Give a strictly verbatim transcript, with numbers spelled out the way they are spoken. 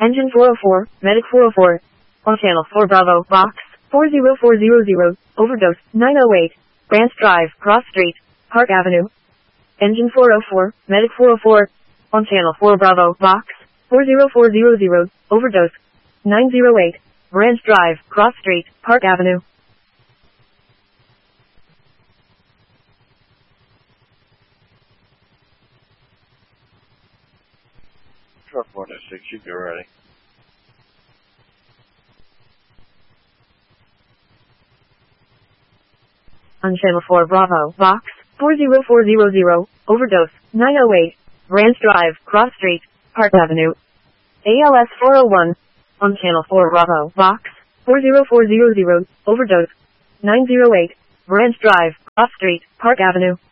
Engine four oh four, Medic four oh four. On channel four Bravo, box four zero four zero zero, overdose, nine oh eight, Branch Drive, Cross Street, Park Avenue. Engine four oh four, Medic four oh four. On channel four Bravo, box four zero four zero zero, overdose, nine oh eight, Branch Drive, Cross Street, Park Avenue. Truck one oh six, you go ready. On channel four Bravo, box four zero four zero zero, overdose, nine oh eight, Branch Drive, Cross Street, Park Avenue. A L S four oh one. On channel four Bravo, box four zero four zero zero, overdose, nine oh eight, Branch Drive, Cross Street, Park Avenue.